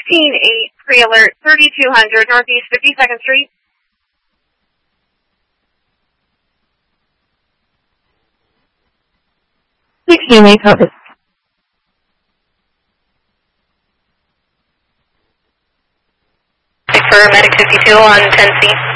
pre-alert, 3200 Northeast 52nd Street. May code. For Medic 52 on 10C.